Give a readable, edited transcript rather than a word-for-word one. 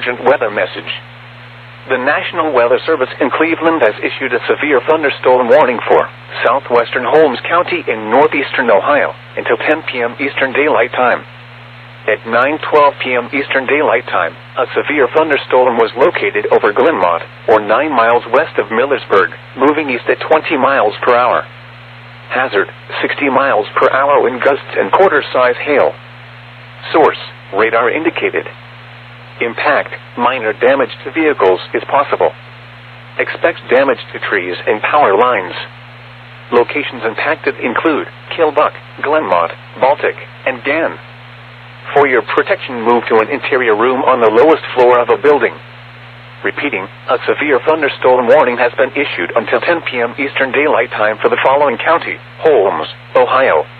urgent weather message. The National Weather Service in Cleveland has issued a severe thunderstorm warning for southwestern Holmes County in northeastern Ohio until 10 p.m. Eastern Daylight Time. At 9:12 p.m. Eastern Daylight Time, a severe thunderstorm was located over Glenmont, or 9 miles west of Millersburg, moving east at 20 miles per hour. Hazard, 60 miles per hour wind gusts and quarter-size hail. Source, radar indicated. Impact, minor damage to vehicles is possible. Expect damage to trees and power lines. Locations impacted include Kilbuck, Glenmont, Baltic, and Gann. For your protection, move to an interior room on the lowest floor of a building. Repeating, a severe thunderstorm warning has been issued until 10 p.m. Eastern Daylight Time for the following county: Holmes, Ohio,